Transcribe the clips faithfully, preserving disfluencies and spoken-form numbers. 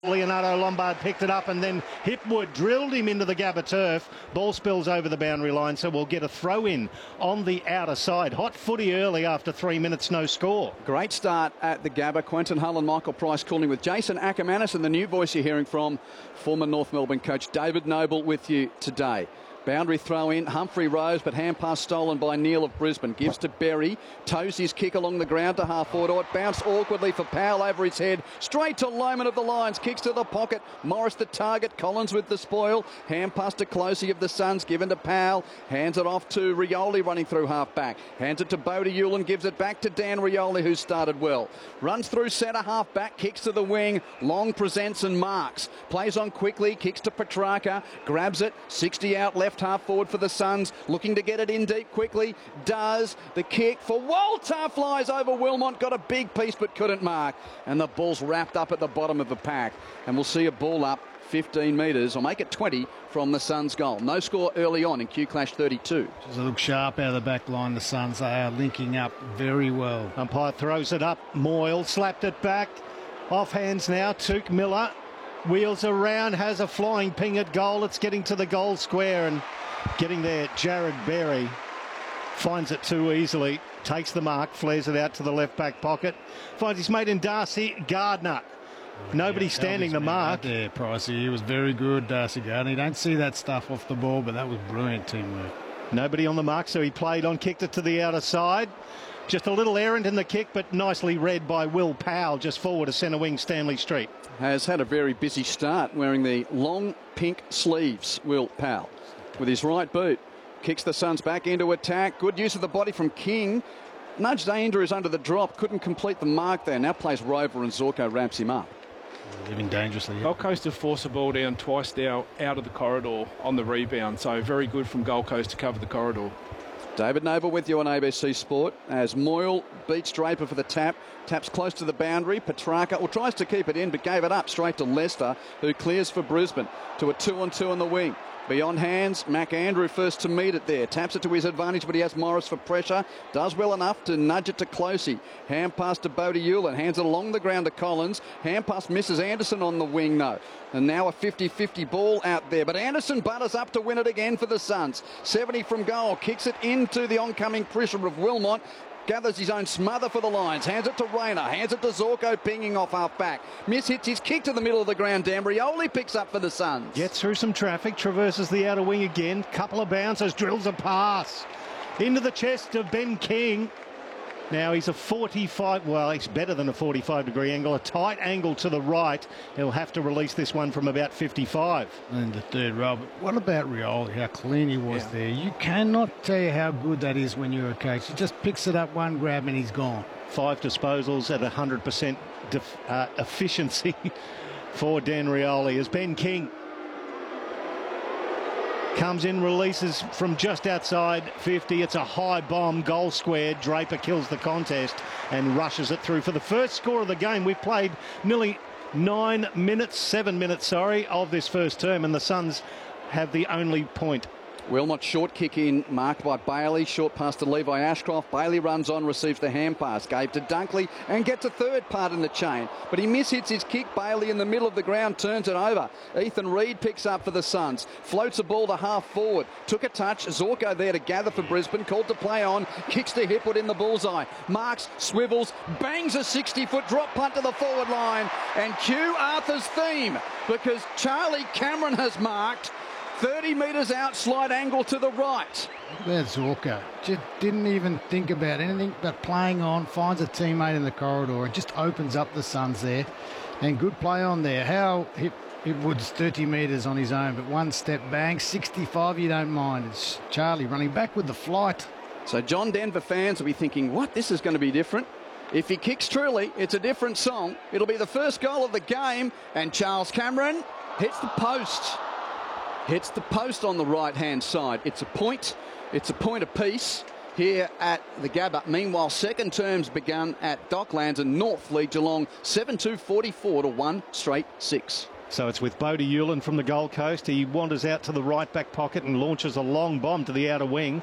Leonardo Lombard picked it up, and then Hipwood drilled him into the Gabba turf. Ball spills over the boundary line, so we'll get a throw in on the outer side. Hot footy early after three minutes, no score. Great start at the Gabba. Quentin Hull and Michael Price calling with Jason Ackermanis, and the new voice you're hearing from, former North Melbourne coach David Noble, with you today. Boundary throw in, Humphrey Rose, but hand pass stolen by Neil of Brisbane. Gives to Berry, toes his kick along the ground to half forward. Oh, it bounced awkwardly for Powell over his head. Straight to Lohman of the Lions, kicks to the pocket. Morris the target, Collins with the spoil. Hand pass to Closey of the Suns, given to Powell. Hands it off to Rioli running through half back. Hands it to Bodie Hewlin, gives it back to Dan Rioli, who started well. Runs through centre half back, kicks to the wing. Long presents and marks. Plays on quickly, kicks to Petrarca, grabs it, sixty out left. Half forward for the Suns, looking to get it in deep quickly. Does. The kick for Walter, flies over Wilmot, got a big piece but couldn't mark, and the ball's wrapped up at the bottom of the pack, and we'll see a ball up fifteen metres, or make it twenty from the Suns goal. No score early on in Q Clash thirty-two. Just a look sharp out of the back line. The Suns, they are linking up very well. Umpire throws it up. Moyle slapped it back. Off hands now. Tuke Miller wheels around, has a flying ping at goal. It's getting to the goal square and getting there. Jared Berry finds it too easily, takes the mark, flares it out to the left back pocket, finds his mate in Darcy Gardner. Nobody yeah, standing the mark. Right there, Pricey. He was very good, Darcy Gardner. You don't see that stuff off the ball, but that was brilliant teamwork. Nobody on the mark, so he played on, kicked it to the outer side. Just a little errant in the kick, but nicely read by Will Powell, just forward to centre wing Stanley Street. Has had a very busy start, wearing the long pink sleeves, Will Powell. With his right boot, kicks the Suns back into attack. Good use of the body from King. Nudged Andrews under the drop, couldn't complete the mark there. Now plays Rover and Zorko ramps him up. Living dangerously. Yeah. Gold Coast have forced the ball down twice now out of the corridor on the rebound, so very good from Gold Coast to cover the corridor. David Noble with you on A B C Sport as Moyle beats Draper for the tap. Taps close to the boundary. Petrarca, or tries to keep it in, but gave it up straight to Lester, who clears for Brisbane to a two on two on the wing. Beyond hands, Mac Andrew first to meet it there. Taps it to his advantage, but he has Morris for pressure. Does well enough to nudge it to Closey. Hand pass to Bodie Hewlin. Hands it along the ground to Collins. Hand pass misses Anderson on the wing, though. And now a fifty fifty ball out there. But Anderson butters up to win it again for the Suns. seventy from goal. Kicks it into the oncoming pressure of Wilmot. Gathers his own smother for the Lions. Hands it to Rayner. Hands it to Zorko, pinging off half back. Miss hits his kick to the middle of the ground. Dambrioli picks up for the Suns. Gets through some traffic, traverses the outer wing again. Couple of bounces, drills a pass into the chest of Ben King. Now he's a forty-five, well, he's better than a forty-five degree angle, a tight angle to the right. He'll have to release this one from about fifty-five. And the third row. But what about Rioli, how clean he was yeah. there? You cannot tell you how good that is when you're a coach. He just picks it up, one grab, and he's gone. Five disposals at one hundred percent def, uh, efficiency for Dan Rioli as Ben King comes in, releases from just outside fifty. It's a high bomb, goal square. Draper kills the contest and rushes it through for the first score of the game. We've played nearly nine minutes, seven minutes, sorry, of this first term, and the Suns have the only point. Wilmot short kick in, marked by Bailey. Short pass to Levi Ashcroft. Bailey runs on, receives the hand pass. Gave to Dunkley and gets a third part in the chain. But he mishits his kick. Bailey in the middle of the ground turns it over. Ethan Reid picks up for the Suns. Floats a ball to half forward. Took a touch. Zorko there to gather for Brisbane. Called to play on. Kicks to Hipwood in the bullseye. Marks, swivels, bangs a sixty foot drop punt to the forward line. And cue Arthur's theme, because Charlie Cameron has marked. thirty metres out, slide angle to the right. Look at Zorko. Just didn't even think about anything but playing on, finds a teammate in the corridor and just opens up the Suns there. And good play on there. How Hip, Hipwood's thirty metres on his own, but one step bang, sixty-five you don't mind. It's Charlie running back with the flight. So John Denver fans will be thinking, what, this is going to be different. If he kicks truly, it's a different song. It'll be the first goal of the game, and Charles Cameron hits the post. Hits the post on the right-hand side. It's a point. It's a point apiece here at the Gabba. Meanwhile, second terms begun at Docklands, and North lead Geelong seven two forty-four to one straight six. So it's with Bodie Hewlin from the Gold Coast. He wanders out to the right back pocket and launches a long bomb to the outer wing.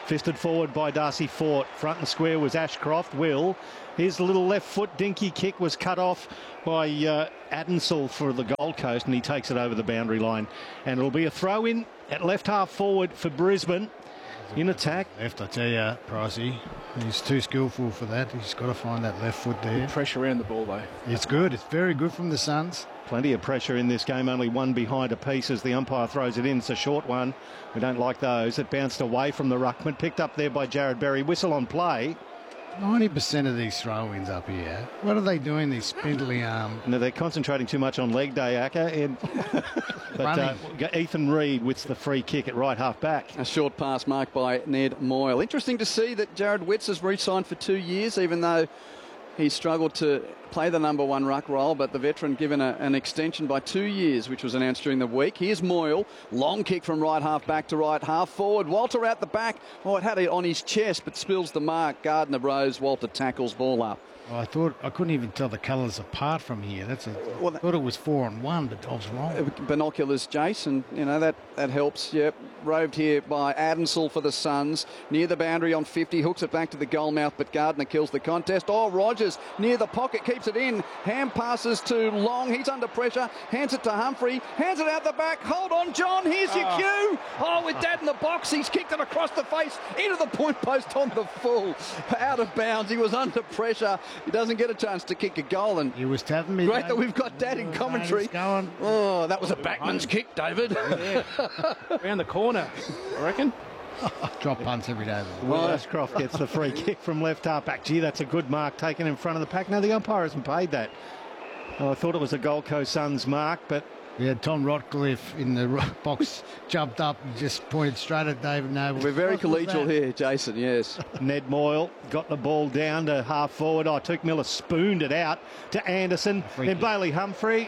Fisted forward by Darcy Fort. Front and square was Ashcroft. Will. His little left foot dinky kick was cut off by uh, Adensall for the Gold Coast, and he takes it over the boundary line. And it'll be a throw in at left half forward for Brisbane in attack. Left, I tell you, Pricey. He's too skillful for that. He's got to find that left foot there. Pressure around the ball, though. It's good. It's very good from the Suns. Plenty of pressure in this game, only one behind a piece as the umpire throws it in. It's a short one. We don't like those. It bounced away from the ruckman, picked up there by Jared Berry. Whistle on play. ninety percent of these throw-ins up here, what are they doing, these spindly arm? No, they're concentrating too much on leg day, Acker. And but uh, Ethan Reid with the free kick at right half back. A short pass marked by Ned Moyle. Interesting to see that Jared Witts has re-signed for two years, even though he struggled to play the number one ruck role, but the veteran given a, an extension by two years, which was announced during the week. Here's Moyle. Long kick from right half back to right half forward. Walter out the back. Oh, it had it on his chest, but spills the mark. Gardner Rose. Walter tackles ball up. Oh, I thought I couldn't even tell the colours apart from here. That's a, well, I thought it was four and one, but I was wrong. Binoculars, Jason. You know that that helps. Yep. Roved here by Adensall for the Suns. Near the boundary on fifty. Hooks it back to the goal mouth, but Gardner kills the contest. Oh, Rogers near the pocket keeps it in. Hand passes to Long. He's under pressure. Hands it to Humphrey. Hands it out the back. Hold on, John. Here's your cue. Oh, with Dad in the box, he's kicked it across the face into the point post on the full. Out of bounds. He was under pressure. He doesn't get a chance to kick a goal, and he was tapping me. Great that we've got Dad in commentary. Going. Oh, that was a backman's kick, David. Yeah. Around the corner, I reckon. Drop punts every day. Will Ashcroft gets the free kick from left half back. Gee, that's a good mark taken in front of the pack. No, the umpire hasn't paid that. Oh, I thought it was a Gold Coast Suns mark, but we had Tom Rotcliffe in the box, jumped up and just pointed straight at David Noble. We're very collegial here, Jason, yes. Ned Moyle got the ball down to half forward. Oh, Tuke Miller spooned it out to Anderson. Free then kick. Bailey Humphrey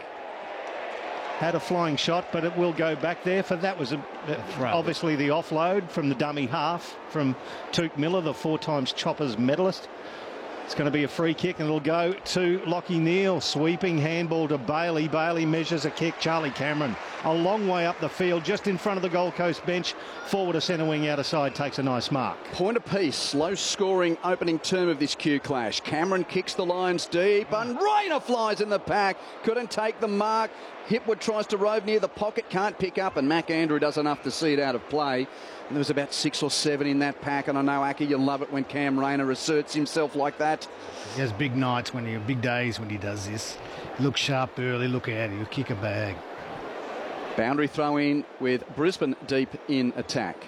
had a flying shot, but it will go back there. For that was a, right. obviously the offload from the dummy half from Tuke Miller, the four times Choppers medalist. It's going to be a free kick, and it'll go to Lockie Neal. Sweeping handball to Bailey. Bailey measures a kick. Charlie Cameron a long way up the field, just in front of the Gold Coast bench. Forward to centre wing, outer side, takes a nice mark. Point apiece. Low scoring opening term of this Q clash. Cameron kicks the Lions deep, and Rayner flies in the pack. Couldn't take the mark. Hipwood tries to rove near the pocket, can't pick up, and Mac Andrew does enough to see it out of play. And there was about six or seven in that pack, and I know, Aki, you love it when Cam Rayner asserts himself like that. He has big nights, when he big days when he does this. He looks sharp early, look out, he'll kick a bag. Boundary throw in with Brisbane deep in attack.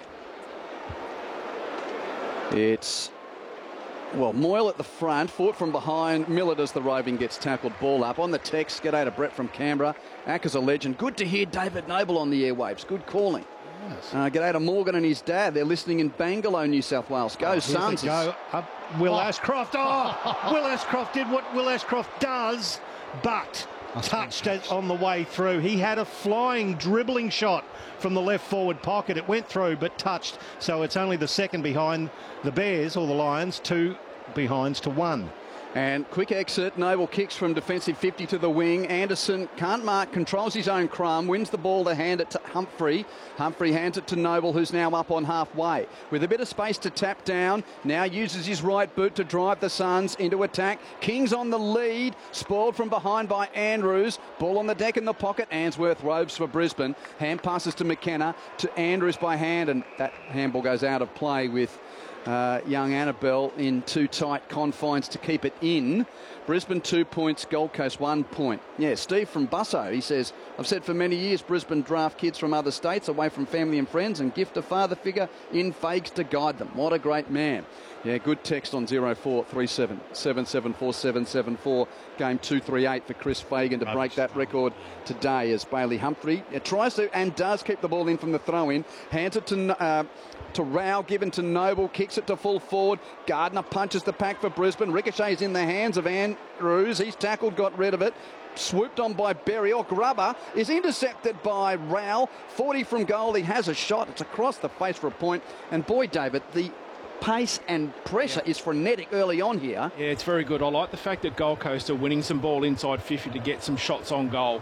It's, well, Moyle at the front, Fort from behind. Miller does the roving, gets tackled, ball up. On the text, g'day to Brett from Canberra. Acker's a legend. Good to hear David Noble on the airwaves. Good calling. Yes. Uh, g'day to Morgan and his dad. They're listening in Bangalore, New South Wales. Go, oh, Suns. Go up. Will oh. Ashcroft. Oh, Will Ashcroft did what Will Ashcroft does, but touched it on the way through. He had a flying, dribbling shot from the left forward pocket. It went through, but touched. So it's only the second behind the Bears or the Lions. Two behinds to one. And quick exit. Noble kicks from defensive fifty to the wing. Anderson can't mark, controls his own crumb, wins the ball to hand it to Humphrey. Humphrey hands it to Noble, who's now up on halfway. With a bit of space to tap down, now uses his right boot to drive the Suns into attack. Kings on the lead, spoiled from behind by Andrews. Ball on the deck in the pocket. Answorth roves for Brisbane. Hand passes to McKenna, to Andrews by hand, and that handball goes out of play with Uh, young Annabelle in too tight confines to keep it in. Brisbane two points, Gold Coast one point. Yeah, Steve from Busso, he says, I've said for many years Brisbane draft kids from other states away from family and friends and gift a father figure in Fags to guide them. What a great man. Yeah, good text on zero four three seven seven seven four seven seven four. Game two three eight for Chris Fagan to break that record today as Bailey Humphrey uh, tries to and does keep the ball in from the throw-in. Hands it to... Uh, to Rao, given to Noble, kicks it to full forward. Gardner punches the pack for Brisbane. Ricochet's in the hands of Andrews. He's tackled, got rid of it. Swooped on by Berry, or Grubber is intercepted by Rao. forty from goal, he has a shot. It's across the face for a point. And boy, David, the pace and pressure yeah. is frenetic early on here. Yeah, it's very good. I like the fact that Gold Coast are winning some ball inside fifty to get some shots on goal.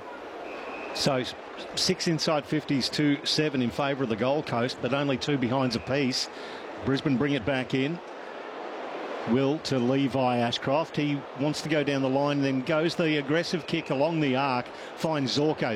So six inside fifties to seven in favour of the Gold Coast, but only two behinds apiece. Brisbane bring it back in. Will to Levi Ashcroft. He wants to go down the line, then goes the aggressive kick along the arc, finds Zorko.